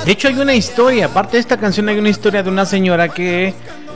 De hecho hay una historia, aparte de esta canción hay una historia de una señora que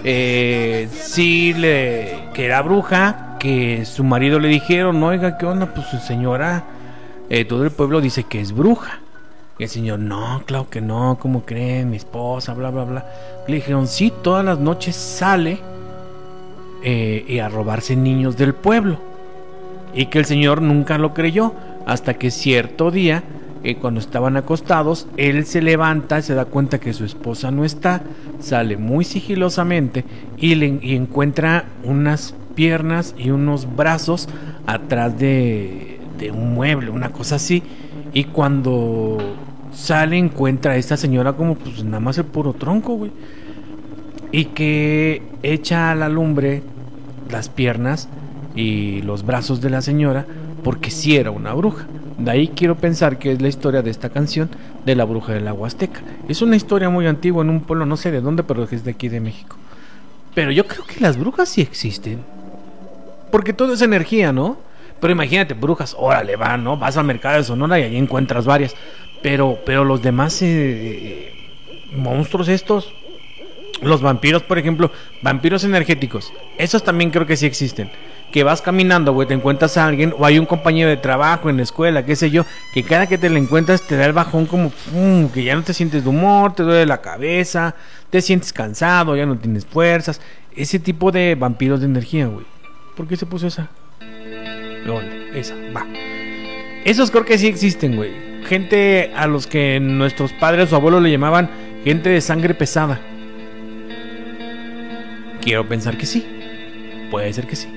que era bruja, que su marido le dijeron, oiga, ¿qué onda? Pues su señora, todo el pueblo dice que es bruja. Y el señor, no, claro que no, ¿cómo creen? Mi esposa, bla, bla, bla. Le dijeron, sí, todas las noches sale y a robarse niños del pueblo. Y que el señor nunca lo creyó, hasta que cierto día, cuando estaban acostados, él se levanta, se da cuenta que su esposa no está, sale muy sigilosamente y encuentra unas piernas y unos brazos atrás de un mueble, una cosa así. Y cuando sale encuentra a esta señora como pues nada más el puro tronco, güey. Y que echa a la lumbre las piernas y los brazos de la señora, porque sí era una bruja. De ahí quiero pensar que es la historia de esta canción de la bruja de la Huasteca. Es una historia muy antigua en un pueblo, no sé de dónde, pero es de aquí de México. Pero yo creo que las brujas sí existen, porque todo es energía, ¿no? Pero imagínate, brujas, órale, va, ¿no? Vas al mercado de Sonora y ahí encuentras varias. Pero los demás monstruos estos, los vampiros, por ejemplo, vampiros energéticos, esos también creo que sí existen. Que vas caminando, güey, te encuentras a alguien, o hay un compañero de trabajo en la escuela, qué sé yo, que cada que te lo encuentras te da el bajón como que ya no te sientes de humor, te duele la cabeza, te sientes cansado, ya no tienes fuerzas. Ese tipo de vampiros de energía, güey. ¿Por qué se puso esa? Esa, va. Esos creo que sí existen, güey. Gente a los que nuestros padres o abuelos le llamaban gente de sangre pesada. Quiero pensar que sí. Puede ser que sí.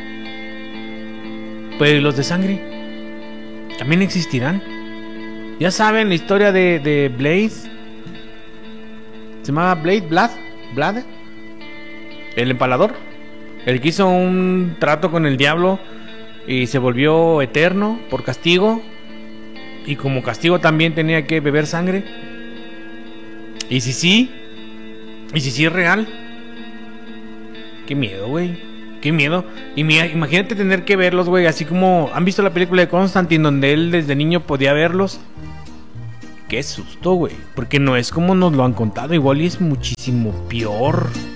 Pero los de sangre también existirán. Ya saben la historia de Blade. Se llamaba Blade, el empalador, el que hizo un trato con el diablo y se volvió eterno por castigo. Y como castigo también tenía que beber sangre. Y si sí es real. Qué miedo, güey. Qué miedo. Y imagínate tener que verlos, güey. Así como... ¿Han visto la película de Constantine donde él desde niño podía verlos? Qué susto, güey. Porque no es como nos lo han contado. Igual y es muchísimo peor.